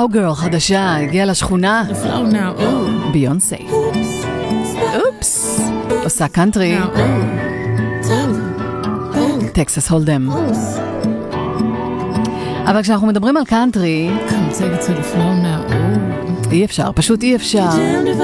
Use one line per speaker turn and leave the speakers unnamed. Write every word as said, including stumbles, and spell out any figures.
קאוגרל חדשה, הגיעה לשכונה.
The flow now, ooh.
ביונסה. אופס. עושה קאנטרי.
Now, ooh. Ooh. Ooh.
טקסס הולדם. אבל כשאנחנו מדברים על קאנטרי,
Come take it to the flow now, ooh.
אי אפשר, פשוט אי אפשר.